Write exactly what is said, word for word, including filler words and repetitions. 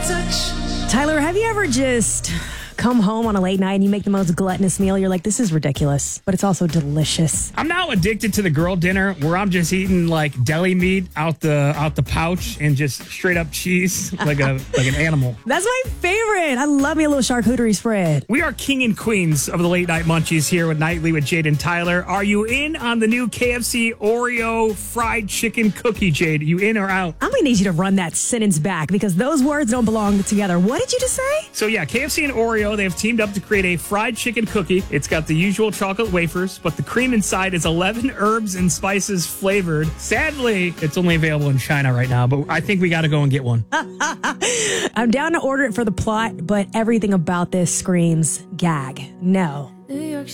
touch. Tyler, have you ever just come home on a late night and you make the most gluttonous meal? You're like, this is ridiculous, but it's also delicious. I'm now addicted to the girl dinner where I'm just eating like deli meat out the out the pouch and just straight up cheese like a like an animal. That's my favorite. I love me a little charcuterie spread. We are king and queens of the late night munchies here with Nightly with Jade and Tyler. Are you in on the new K F C Oreo fried chicken cookie, Jade? You in or out? I'm gonna need you to run that sentence back because those words don't belong together. What did you just say? So yeah, K F C and Oreo, they have teamed up to create a fried chicken cookie. It's got the usual chocolate wafers, but the cream inside is eleven herbs and spices flavored. Sadly, it's only available in China right now, but I think we got to go and get one. I'm down to order it for the plot, but everything about this screams gag. No.